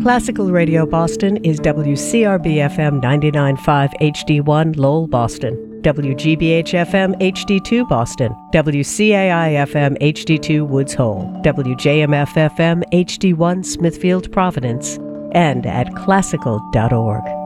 Classical Radio Boston is WCRB-FM 99.5 HD1 Lowell, Boston, WGBH-FM HD2 Boston, WCAI-FM HD2 Woods Hole, WJMF-FM HD1 Smithfield, Providence, and at classical.org.